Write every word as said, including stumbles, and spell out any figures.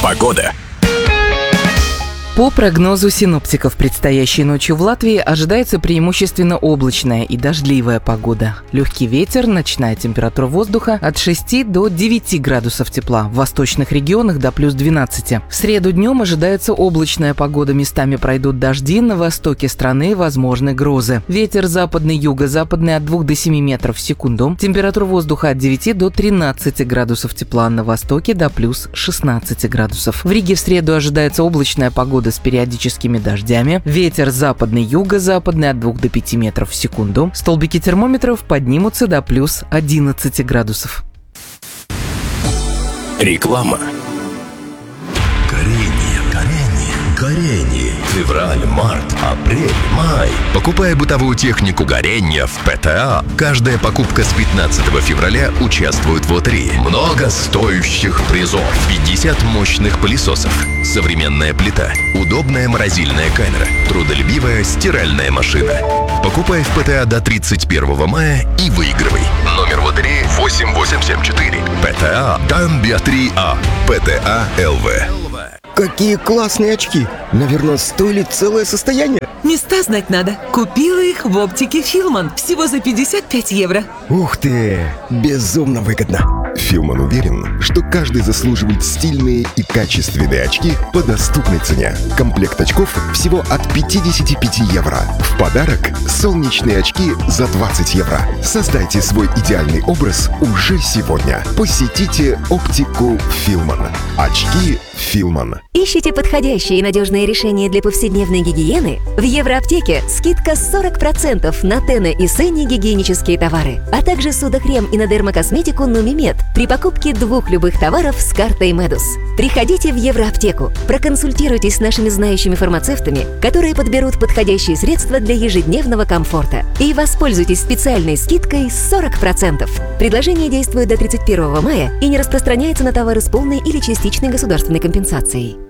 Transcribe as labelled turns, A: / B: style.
A: Погода.
B: По прогнозу синоптиков, предстоящей ночью в Латвии ожидается преимущественно облачная и дождливая погода. Легкий ветер, ночная температура воздуха от шести до девяти градусов тепла, в восточных регионах до плюс двенадцати. В среду днем ожидается облачная погода, местами пройдут дожди, на востоке страны возможны грозы. Ветер западный, юго-западный от двух до семи метров в секунду. Температура воздуха от девяти до тринадцати градусов тепла, на востоке до плюс шестнадцати градусов. В Риге в среду ожидается облачная погода с периодическими дождями. Ветер западный, юго-западный от двух до пяти метров в секунду. Столбики термометров поднимутся до плюс одиннадцати градусов.
A: Реклама.
C: Горение, горение, горение. Февраль, март, апрель, май. Покупая бытовую технику горения в ПТА, каждая покупка с пятнадцатого февраля участвует в лотерее. Много стоящих призов. пятьдесят мощных пылесосов. Современная плита. Удобная морозильная камера. Трудолюбивая стиральная машина. Покупай в ПТА до тридцать первого мая и выигрывай. Номер лотереи восемь восемь семь четыре. ПТА Дамбия три А. ПТА ЛВ.
D: Какие классные очки! Наверное, стоили целое состояние.
E: Места знать надо. Купила их в оптике Филман. Всего за пятьдесят пять евро.
D: Ух ты! Безумно выгодно.
F: Филман уверен, что каждый заслуживает стильные и качественные очки по доступной цене. Комплект очков всего от пятидесяти пяти евро. В подарок солнечные очки за двадцать евро. Создайте свой идеальный образ уже сегодня. Посетите оптику Филман. Очки Филман.
G: Ищите подходящие и надежные решения для повседневной гигиены? В Евроаптеке скидка сорок процентов на Тене и Сенни гигиенические товары, а также судокрем и на дермокосметику Нумимед при покупке двух любых товаров с картой Медус. Приходите в Евроаптеку, проконсультируйтесь с нашими знающими фармацевтами, которые подберут подходящие средства для ежедневного комфорта, и воспользуйтесь специальной скидкой сорок процентов. Предложение действует до тридцать первого мая и не распространяется на товары с полной или частичной государственной компенсацией.